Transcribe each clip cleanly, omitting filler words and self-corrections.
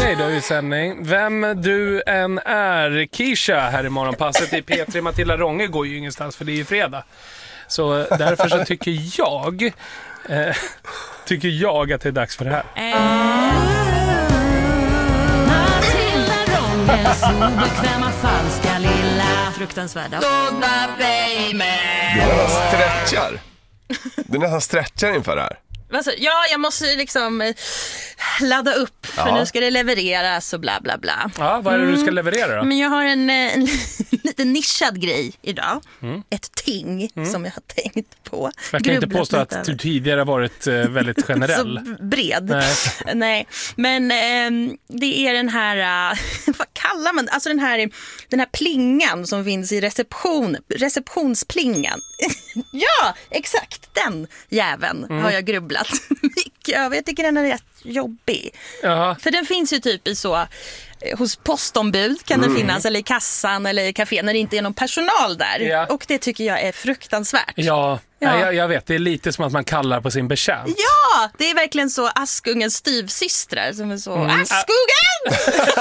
Okej, då är vi sändning. Vem du än är, Kisha här i morgonpasset i P3. Matilda Ronge går ju ingenstans för det är ju fredag. Så därför så tycker jag att det är dags för det här. Matilda Ronges obekväma falska lilla fruktansvärda goda baby. Du nästan stretchar inför det här. Alltså, ja, jag måste liksom ladda upp för nu ska det levereras och bla bla bla. Ja, vad är det du ska leverera då? Men jag har en lite nischad grej idag. Ett ting som jag har tänkt på. Jag kan inte påstå att du tidigare har varit väldigt generell. Så bred. Nej. Men det är den här, vad kallar man? Alltså den här plingan som finns i receptionsplingan. Ja, exakt. Den jäveln har jag grubblat mycket över. Jag tycker den är rätt jobbig. Jaha. För den finns ju typ i så hos postombud kan det finnas, eller i kassan eller i café när det inte är någon personal där. Ja. Och det tycker jag är fruktansvärt. Ja. Jag vet, det är lite som att man kallar på sin betjänt. Ja, det är verkligen så Askungens styvsystrar som är så Askungen!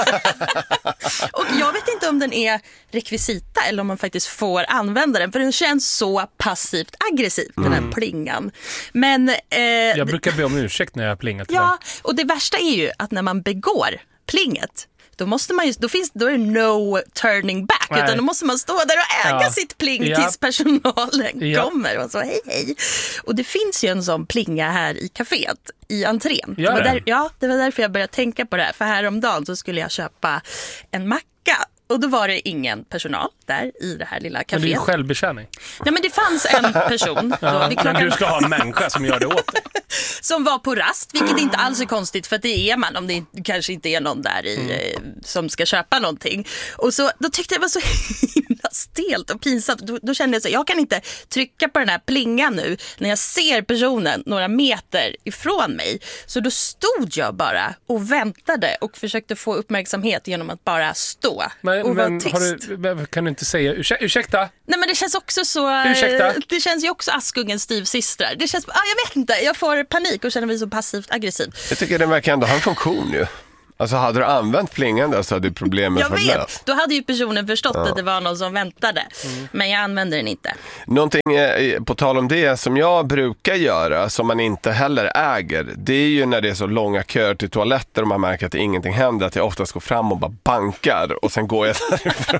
Och jag vet inte om den är rekvisita eller om man faktiskt får använda den, för den känns så passivt aggressiv, den här plingan. Men jag brukar be om ursäkt när jag plingar till den. den. Och det värsta är ju att när man begår plinget, då måste man då är det no turning back. Nej. Utan då måste man stå där och äga sitt pling tills personalen kommer och så hej. Och det finns ju en sån plinga här i kaféet i entrén. Det var därför jag började tänka på det här. För häromdagen så skulle jag köpa en macka. Och då var det ingen personal där i det här lilla kaféet. Men det är ju självbetjäning. Ja, men det fanns en person. Men du ska ha en människa som gör det åt dig. Som var på rast, vilket inte alls är konstigt, för att det är man om det kanske inte är någon där som ska köpa någonting. Och så då tyckte jag det var så himla stelt och pinsamt. Då kände jag så jag kan inte trycka på den här plingan nu när jag ser personen några meter ifrån mig. Så då stod jag bara och väntade och försökte få uppmärksamhet genom att bara stå. Men kan du inte säga ursäkta? Nej, men det känns också så. Ursäkta? Det känns ju också Askungens styvsystrar. Det känns, jag vet inte, jag får panik och känner mig så passivt aggressiv. Jag tycker den verkar ändå ha en funktion ju. Alltså hade du använt plingan där så hade du problemet jag vet, löst. Då hade ju personen förstått att det var någon som väntade. Men jag använder den inte. Någonting på tal om det som jag brukar göra som man inte heller äger, det är ju när det är så långa köer till toaletter och man märker att ingenting händer, att jag oftast går fram och bara bankar och sen går jag därifrån.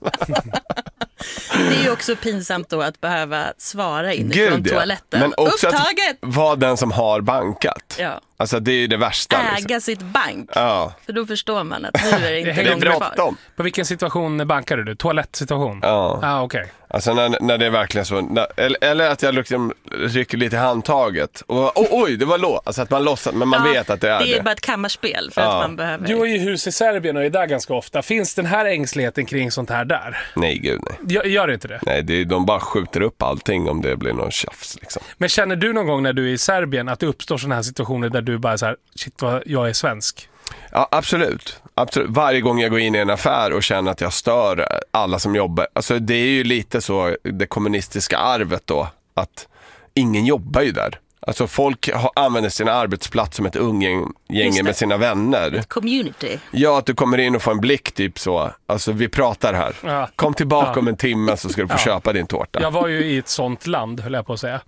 Det är ju också pinsamt då att behöva svara inifrån toaletten. Men också upptaget! Att vara den som har bankat. Ja. Alltså det är ju det värsta. Äga sitt bank. Ja. För då förstår man att nu är det inte det är bråttom. På vilken situation bankar du? Toalettsituation? Ja. Okej. Alltså när det är verkligen så. Eller att jag liksom rycker lite i handtaget. Och oj, det var alltså att man låtsas, men man vet att det är det. Det är bara ett kammarspel för att man behöver. Du har ju hus i Serbien och är där ganska ofta. Finns den här ängsligheten kring sånt här där? Nej, gud nej. Gör det inte det? Nej, de bara skjuter upp allting om det blir någon tjafs liksom. Men känner du någon gång när du är i Serbien att det uppstår såna här situationer där du bara så här, shit vad jag är svensk? Ja, absolut. Varje gång jag går in i en affär och känner att jag stör alla som jobbar. Alltså det är ju lite så det kommunistiska arvet då, att ingen jobbar ju där. Alltså folk använder sina arbetsplats som ett umgänge med sina vänner. Ett community. Ja, att du kommer in och får en blick typ så. Alltså vi pratar här. Ja. Kom tillbaka om en timme så ska du få köpa din tårta. Jag var ju i ett sånt land, höll jag på att säga.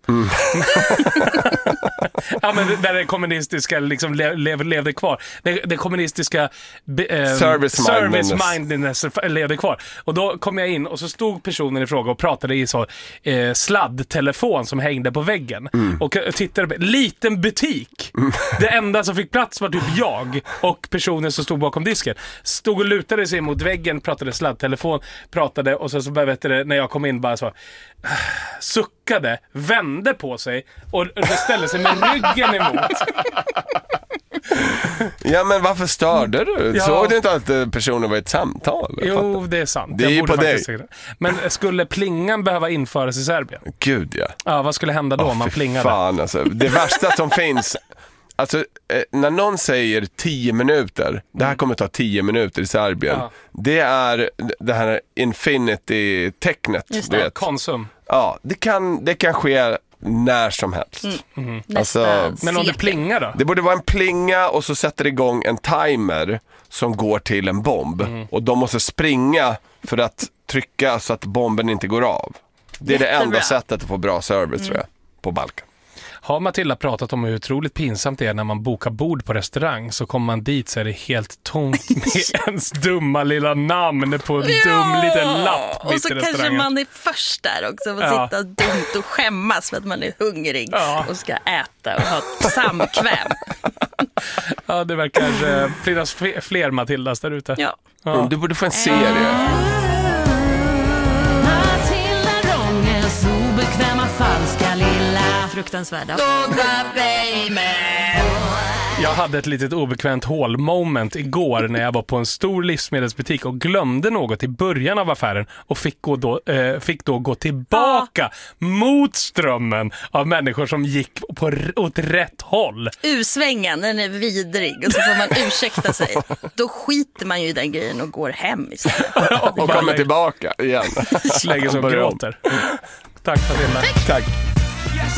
Ja, men där det kommunistiska liksom levde kvar. Det kommunistiska service mindedness levde kvar. Och då kom jag in och så stod personen i fråga och pratade i så sladdtelefon som hängde på väggen. Och tittade på liten butik. Det enda som fick plats var typ jag och personen som stod bakom disken. Stod och lutade sig mot väggen, pratade sladdtelefon, pratade och så började när jag kom in bara så suckade, vände på sig och ställde sig med ryggen emot. Ja, men varför störde du? Ja. Såg du inte att personen var ett samtal? Jo, det är sant. Det är ju på dig. Men skulle plingan behöva införas i Serbien? Gud, ja. Ja, vad skulle hända då om man plingade? Fan, alltså. Det värsta som finns... Alltså, när någon säger 10 minuter, det här kommer ta 10 minuter i Serbien, det är det här infinity-tecknet. Just det, konsum. Ja, det kan ske när som helst. Nästa men om det plingar då? Det borde vara en plinga och så sätter det igång en timer som går till en bomb. Och de måste springa för att trycka så att bomben inte går av. Det är det enda sättet att få bra service tror jag, på Balkan. Har Matilda pratat om hur otroligt pinsamt det är när man bokar bord på restaurang, så kommer man dit så är det helt tomt med ens dumma lilla namn på en dum liten lapp. Och så kanske man är först där också och sitta dumt och skämmas för att man är hungrig och ska äta och ha samkväm. Ja, det verkar finnas fler Matildas där ute. Ja. Du borde få en serie. Obekväma, falska, lilla, fruktansvärda. Jag hade ett litet obekvämt hål-moment igår när jag var på en stor livsmedelsbutik och glömde något i början av affären och fick då gå tillbaka mot strömmen av människor som gick åt rätt håll. U-svängen, den är vidrig och så får man ursäkta sig. Då skiter man ju i den grejen och går hem istället. Och kommer tillbaka igen. Lägger som gråter. Tack Matilda. Tack.